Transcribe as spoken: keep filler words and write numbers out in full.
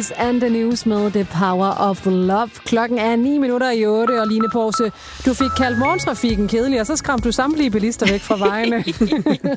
Brothers and the News med The Power of Love. Klokken er ni minutter i otte, og Line Porse, du fik kaldt morgentrafikken kedelig, og så skræmte du samtlige bilister væk fra vejene.